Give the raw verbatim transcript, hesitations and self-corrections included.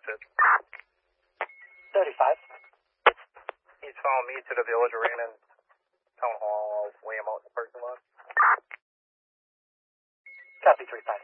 it. thirty-five. He's following me to the Village Arena and Town Hall. I'll lay him out in the parking lot. Copy, three five.